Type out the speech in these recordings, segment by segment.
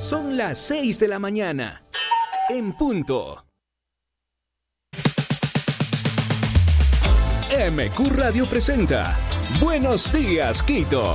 Son las 6 de la mañana. En punto. MQ Radio presenta Buenos Días, Quito.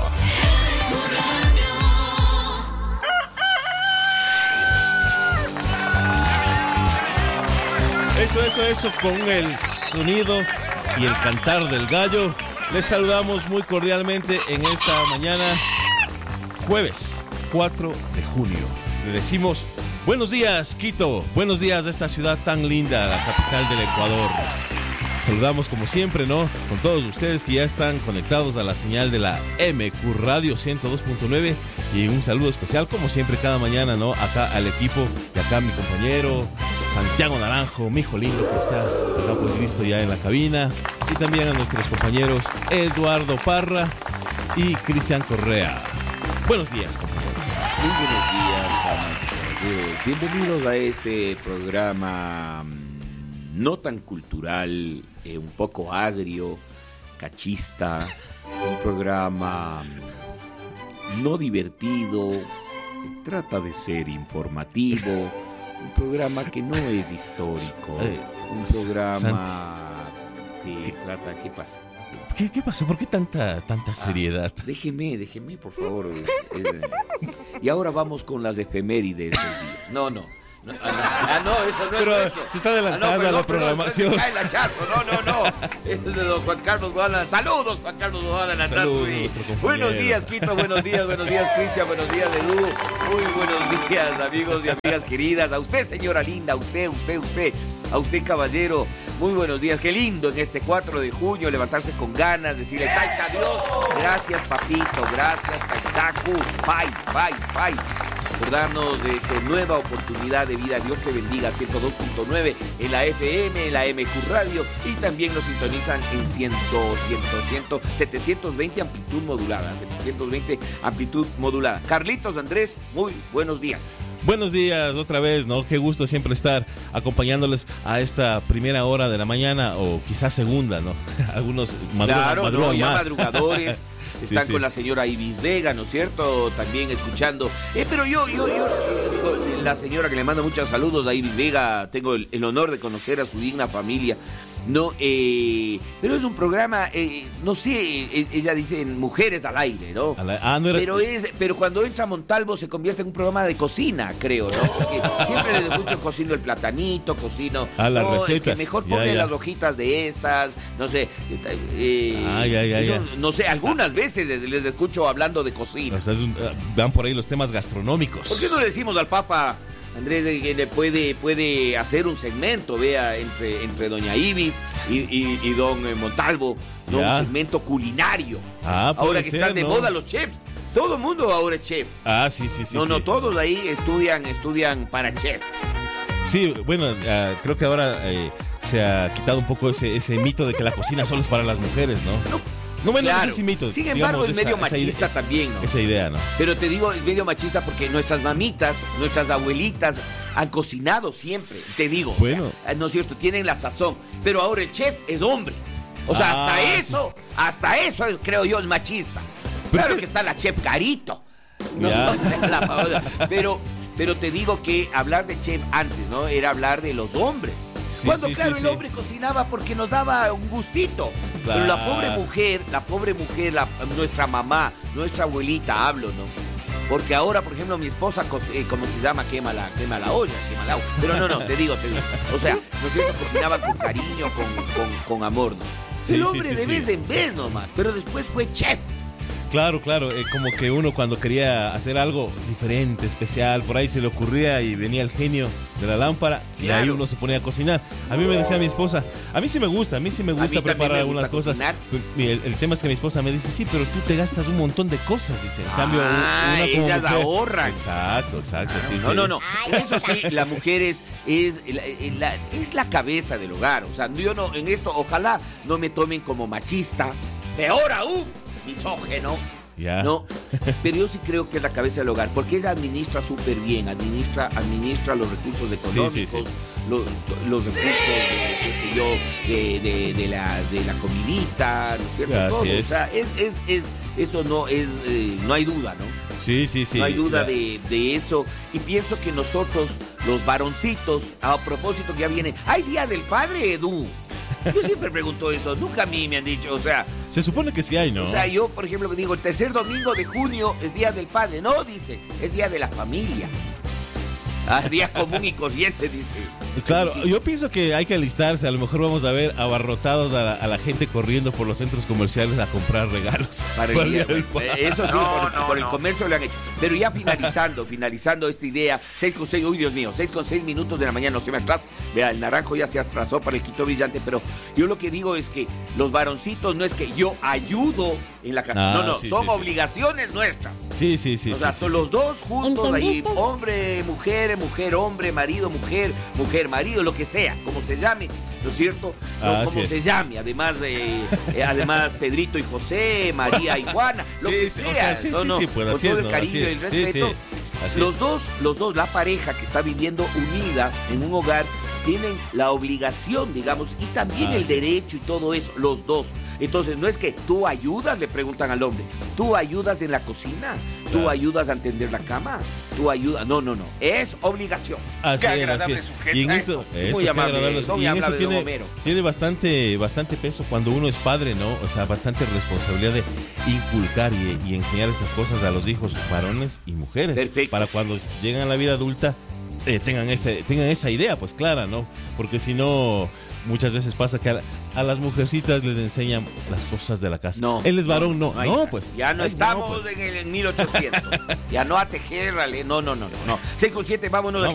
Eso, con el sonido y el cantar del gallo. Les saludamos muy cordialmente en esta mañana, jueves 4 de junio. Le decimos buenos días, Quito. Buenos días a esta ciudad tan linda, la capital del Ecuador. Saludamos como siempre, ¿no? Con todos ustedes que ya están conectados a la señal de la MQ Radio 102.9 y un saludo especial como siempre cada mañana, ¿no? Acá al equipo y acá a mi compañero Santiago Naranjo, mi hijo lindo que está acá pues listo ya en la cabina, y también a nuestros compañeros Eduardo Parra y Cristian Correa. Buenos días, compañeros. Muy buenos días, damas y caballeros. Bienvenidos a este programa no tan cultural, un poco agrio, cachista, un programa no divertido, que trata de ser informativo, un programa que no es histórico, un programa que trata... ¿Qué pasa? ¿Qué pasó? ¿Por qué tanta seriedad? Déjeme, por favor. Y ahora vamos con las efemérides del día. No, eso no pero es hecho. Se está adelantando la programación. Cae el hachazo, no. Es de don Juan Carlos Guadalajara. Saludos, Juan Carlos Guadalajara. Saludos, buenos días, Quito. Buenos días, Cristian. Buenos días, Edu. Muy buenos días, amigos y amigas queridas. A usted, señora linda. A usted. A usted, caballero. Muy buenos días. Qué lindo en este 4 de junio levantarse con ganas, decirle Taita Dios. Gracias, papito. Gracias, Taitaku. Bye. Por darnos nueva oportunidad de vida. Dios te bendiga. 102.9 en la FM, en la MQ Radio, y también nos sintonizan en 720 amplitud modulada. Carlitos Andrés, muy buenos días. Buenos días otra vez, ¿no? Qué gusto siempre estar acompañándoles a esta primera hora de la mañana, o quizás segunda, ¿no? Algunos madrugan más. Madrugadores. Están con la señora Ibis Vega, ¿no es cierto? También escuchando. Pero yo digo, la señora que le manda muchos saludos a Ibis Vega, tengo el honor de conocer a su digna familia. No, pero es un programa, no sé, ella dice Mujeres al Aire, ¿no? No era... pero cuando entra Montalvo se convierte en un programa de cocina, creo, ¿no? Porque siempre les escucho cocino el platanito, cocino... las recetas. Es que mejor ponle las hojitas de estas, no sé. No sé, algunas veces les escucho hablando de cocina. O sea, van por ahí los temas gastronómicos. ¿Por qué no le decimos al Papa Andrés que le puede hacer un segmento, vea, entre doña Ibis y don Montalvo, ¿no? Un segmento culinario? Ahora que están de moda los chefs. Todo el mundo ahora es chef. Sí. No, todos ahí estudian para chef. Sí, bueno, creo que ahora se ha quitado un poco ese mito de que la cocina solo es para las mujeres, ¿no? No, bueno, claro. Sí, mitos. Sin embargo, es medio machista también, ¿no? Esa idea, ¿no? Pero te digo, es medio machista porque nuestras mamitas, nuestras abuelitas han cocinado siempre, te digo. Bueno. O sea, no es cierto, tienen la sazón. Pero ahora el chef es hombre. O sea, hasta eso creo yo es machista. Claro que está la chef Carito. Pero te digo que hablar de chef antes, ¿no? Era hablar de los hombres. Cuando el hombre cocinaba porque nos daba un gustito. Claro. Pero la pobre mujer, nuestra mamá, nuestra abuelita, hablo, ¿no? Porque ahora, por ejemplo, mi esposa, ¿cómo se llama? Quema la olla, quema la agua. Pero no, te digo. O sea, ¿no es cierto? Cocinaba con cariño, con amor, ¿no? El hombre de vez en vez nomás, pero después fue chef. Claro, como que uno cuando quería hacer algo diferente, especial, por ahí se le ocurría y venía el genio de la lámpara, y ahí uno se ponía a cocinar. A mí me decía mi esposa, a mí sí me gusta preparar algunas cosas. El tema es que mi esposa me dice, sí, pero tú te gastas un montón de cosas, dice. En cambio, una como ellas mujer, ahorran. Exacto, sí. No. Eso sí, la mujer es la cabeza del hogar. O sea, yo no, en esto, ojalá no me tomen como machista. Peor aún, misógeno. No, pero yo sí creo que es la cabeza del hogar, porque ella administra súper bien, administra los recursos económicos, los recursos, qué sé yo, de la comidita, ¿no es cierto? Todo. O sea, eso no hay duda, ¿no? Sí. No hay duda de eso. Y pienso que nosotros, los varoncitos, a propósito que ya viene... ¿Hay Día del Padre, Edu? Yo siempre pregunto eso, nunca a mí me han dicho, o sea... Se supone que sí hay, ¿no? O sea, yo, por ejemplo, digo, el tercer domingo de junio es Día del Padre. No, dice, es Día de la Familia. Día común y corriente, dice. Claro, Sí. yo pienso que hay que alistarse. A lo mejor vamos a ver abarrotados a la gente corriendo por los centros comerciales a comprar regalos. Para el día, eso sí, por el comercio lo han hecho. Pero ya finalizando esta idea, 6:06, uy Dios mío, 6:06 minutos de la mañana, no se me atrasa. Vea, el naranjo ya se atrasó para el Quito Brillante, pero yo lo que digo es que los varoncitos no es que yo ayudo en la casa, son obligaciones nuestras. Sí. O sea, son los dos juntos ahí, hombre, mujer, hombre, marido, mujer, marido, lo que sea, como se llame, ¿no es cierto? Como se llame, además Pedrito y José, María y Juana, lo que sea. Sí, con pues, todo el cariño y el respeto. Los dos, la pareja que está viviendo unida en un hogar, tienen la obligación, digamos, y también el derecho y todo eso, los dos. Entonces, no es que tú ayudas, le preguntan al hombre, tú ayudas en la cocina, tú ayudas a tender la cama, tú ayudas, no, es obligación. Qué agradable sujeto. Y en eso, muy amable, y en eso tiene bastante peso cuando uno es padre, ¿no? O sea, bastante responsabilidad de inculcar y enseñar estas cosas a los hijos varones y mujeres. Perfecto. Para cuando llegan a la vida adulta, tengan esa idea, pues clara, ¿no? Porque si no, muchas veces pasa que a las mujercitas les enseñan las cosas de la casa. Él es varón, no, pues. Ya no estamos en el 1800. Ya no a tejer, no. 6:07, vámonos de aquí.